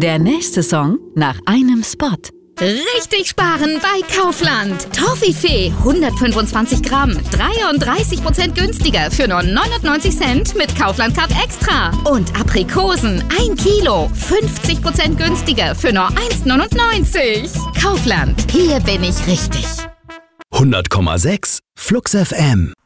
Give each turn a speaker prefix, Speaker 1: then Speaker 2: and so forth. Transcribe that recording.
Speaker 1: Der nächste Song nach einem Spot.
Speaker 2: Richtig sparen bei Kaufland. Toffifee 125 Gramm, 33% günstiger für nur 99 Cent mit Kaufland Card Extra. Und Aprikosen 1 Kilo, 50% günstiger für nur 1,99. Kaufland, hier bin ich richtig.
Speaker 3: 100,6 Flux FM.